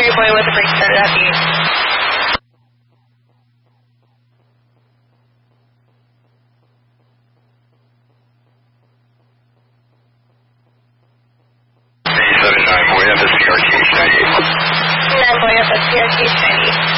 boy with the brake started after you. Boy, FSCRTH 98. 9 boy, FSCRTH 98.